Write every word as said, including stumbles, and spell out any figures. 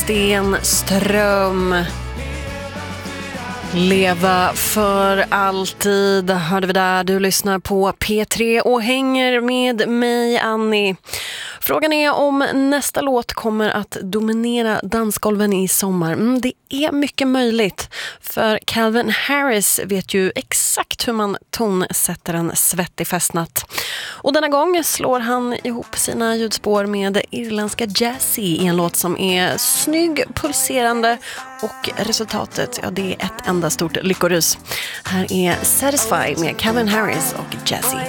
Stenström. Leva för alltid hörde vi där. Du lyssnar på P tre och hänger med mig, Annie. Frågan är om nästa låt kommer att dominera dansgolven i sommar. Mm, det är mycket möjligt. För Calvin Harris vet ju exakt hur man tonsätter en svettig festnatt. Och denna gång slår han ihop sina ljudspår med irländska Jazzy i en låt som är snygg, pulserande och resultatet, ja, det är ett enda stort lyckorus. Här är Satisfy med Calvin Harris och Jazzy.